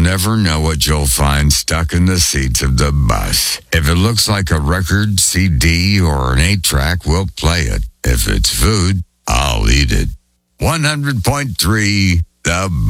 never know what you'll find stuck in the seats of the bus. If it looks like a record, CD, or an 8-track, we'll play it. If it's food, I'll eat it. 100.3 The